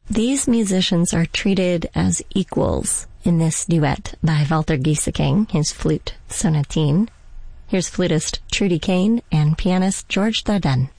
These musicians are treated as equals in this duet by Walter Gieseking, his flute sonatine. Here's flutist Trudy Kane and pianist George Dardenne.